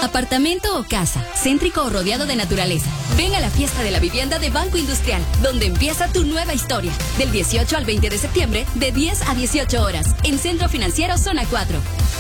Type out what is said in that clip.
Apartamento o casa, céntrico o rodeado de naturaleza. Ven a la fiesta de la vivienda de Banco Industrial, donde empieza tu nueva historia. Del 18 al 20 de septiembre, de 10 a 18 horas, en Centro Financiero Zona 4.